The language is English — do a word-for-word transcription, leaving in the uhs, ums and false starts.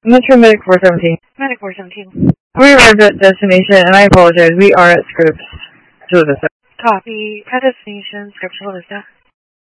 Metro Medic four seventeen. Medic four seventeen. We arrived at destination, and I apologize. We are at Scripps. Chula Vista. Copy. At destination, Scripps, Chula Vista.